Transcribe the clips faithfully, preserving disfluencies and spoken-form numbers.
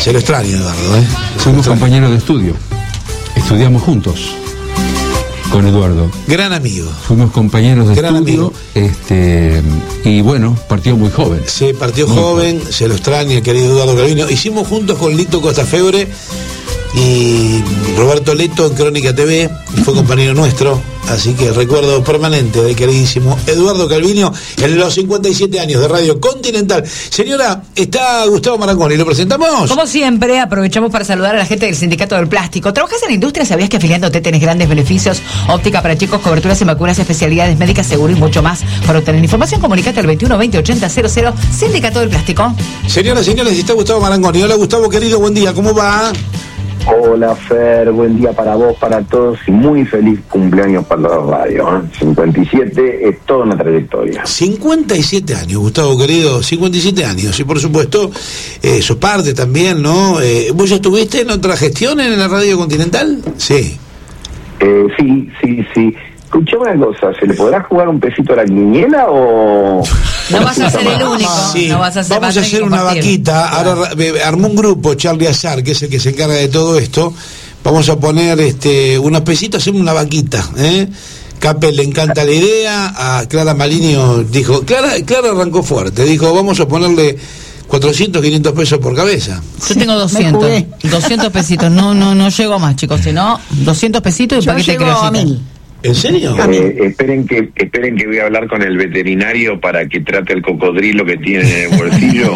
Se lo extraña, Eduardo, ¿eh? Somos compañeros de estudio. Estudiamos juntos con Eduardo. Gran amigo. Fuimos compañeros de Gran estudio. amigo. Este, y bueno, partió muy joven. Sí, partió muy joven, joven, se lo extraña, el querido Eduardo Calviño. Hicimos juntos con Lito Costafebre y Roberto Leto en Crónica T V, y fue compañero nuestro, así que recuerdo permanente del queridísimo Eduardo Calviño en los cincuenta y siete años de Radio Continental. Señora, está Gustavo Marangoni, ¿lo presentamos? Como siempre, aprovechamos para saludar a la gente del Sindicato del Plástico. ¿Trabajas en la industria? ¿Sabías que afiliándote tenés grandes beneficios? Óptica para chicos, coberturas en vacunas, especialidades médicas, seguro y mucho más. Para obtener información, comunicate al veintiuno veinte ochenta cero cero, Sindicato del Plástico. Señoras y señores, está Gustavo Marangoni. Hola Gustavo, querido, buen día, ¿cómo va? Hola Fer, buen día para vos, para todos y muy feliz cumpleaños para la radio. ¿eh? cincuenta y siete es toda una trayectoria. cincuenta y siete años, Gustavo querido, cincuenta y siete años, y por supuesto, eh, sos parte también, ¿no? Eh, ¿Vos ya estuviste en otra gestión en la Radio Continental? Sí. Eh, sí, sí, sí. Escuchame una cosa, ¿se le podrá jugar un pesito a la quiniela o...? No vas a ser el único. Sí, no vas a ser, vamos a hacer una vaquita. Ahora eh, armó un grupo, Charlie Azar, que es el que se encarga de todo esto. Vamos a poner este unos pesitos, hacemos una vaquita, ¿eh? Capel le encanta la idea, a Clara Malinio dijo, Clara, Clara arrancó fuerte, dijo, vamos a ponerle cuatrocientos, quinientos pesos por cabeza. Yo tengo doscientos. doscientos pesitos. No, no, no llego más, chicos. Si no, doscientos pesitos y un paquete de criollita. ¿En serio? Eh, esperen que esperen que voy a hablar con el veterinario para que trate el cocodrilo que tiene en el bolsillo.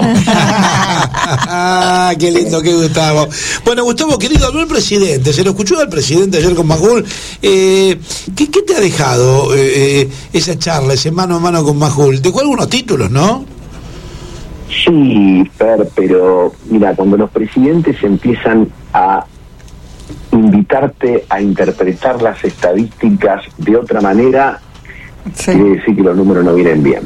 Ah, qué lindo que Gustavo. Bueno, Gustavo, querido, habló el presidente, se lo escuchó al presidente ayer con Majul. Eh, ¿qué, ¿Qué te ha dejado eh, esa charla, ese mano a mano con Majul? Dejó algunos títulos, ¿no? Sí, Fer, pero mira, cuando los presidentes empiezan a invitarte a interpretar las estadísticas de otra manera, sí, quiere decir que los números no vienen bien.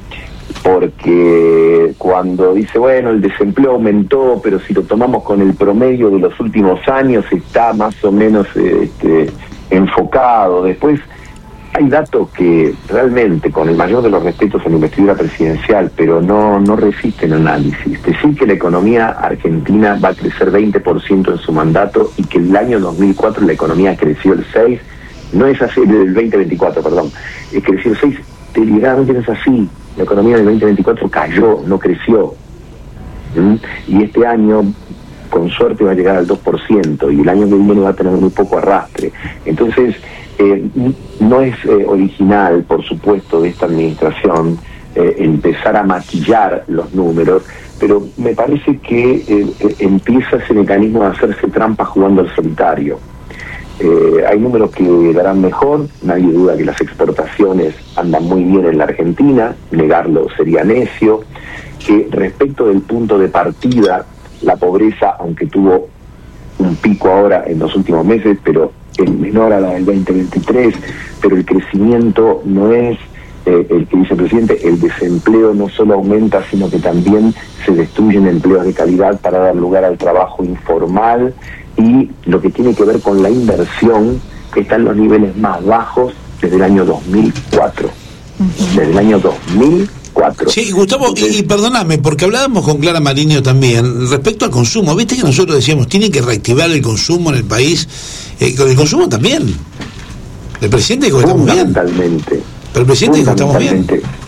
Porque cuando dice, bueno, el desempleo aumentó, pero si lo tomamos con el promedio de los últimos años, está más o menos este, enfocado. Después hay datos que realmente, con el mayor de los respetos a la investidura presidencial, pero no, no resisten análisis. Decir que la economía argentina va a crecer veinte por ciento en su mandato y que el año dos mil cuatro la economía creció el seis por ciento, no es así, el veinte veinticuatro, perdón, eh, creció el seis por ciento, deliberadamente no es así. La economía del veinte veinticuatro cayó, no creció. ¿Mm? Y este año, con suerte, va a llegar al dos por ciento y el año que viene va a tener muy poco arrastre. Entonces, Eh, no es eh, original, por supuesto, de esta administración eh, empezar a maquillar los números, pero me parece que eh, eh, empieza ese mecanismo de hacerse trampa jugando al solitario. Eh, hay números que darán mejor, nadie duda que las exportaciones andan muy bien en la Argentina, negarlo sería necio, que respecto del punto de partida, la pobreza, aunque tuvo un pico ahora en los últimos meses, pero es menor a la del veinte veintitrés, pero el crecimiento no es eh, el que dice el presidente, el desempleo no solo aumenta, sino que también se destruyen empleos de calidad para dar lugar al trabajo informal, y lo que tiene que ver con la inversión, que está en los niveles más bajos desde el año dos mil cuatro. Uh-huh. Desde el año dos mil cuatro. Sí, Gustavo, Entonces, y, y perdóname, porque hablábamos con Clara Malinio también respecto al consumo. Viste que nosotros decíamos, tienen que reactivar el consumo en el país. Eh, con el consumo también. El presidente dijo que estamos bien. Fundamentalmente. Pero el presidente dijo que estamos bien.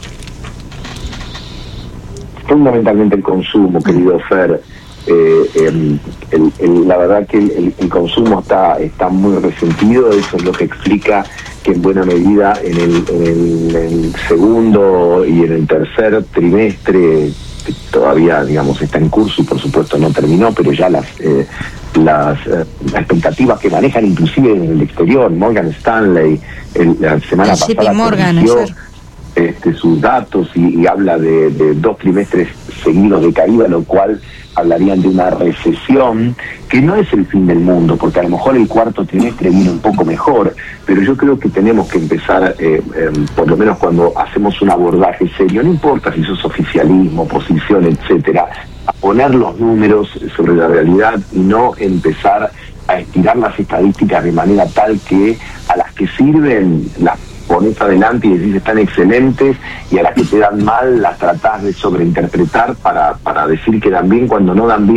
Fundamentalmente el consumo, querido Fer. Eh, el, el, el, la verdad que el, el consumo está, está muy resentido. Eso es lo que explica que en buena medida en el, en el, en el segundo y en el tercer trimestre, que todavía digamos está en curso y por supuesto no terminó, pero ya las eh, las, eh, las expectativas que manejan inclusive en el exterior, Morgan Stanley el, la semana el pasada Morgan, este, sus datos y, y habla de, de dos trimestres seguidos de caída, lo cual hablarían de una recesión que no es el fin del mundo, porque a lo mejor el cuarto trimestre viene un poco mejor, pero yo creo que tenemos que empezar, eh, eh, por lo menos cuando hacemos un abordaje serio, no importa si eso es oficialismo, oposición, etcétera, a poner los números sobre la realidad y no empezar a estirar las estadísticas de manera tal que a las que sirven las pones adelante y decís están excelentes, y a las que te dan mal las tratás de sobreinterpretar para, para decir que dan bien cuando no dan bien.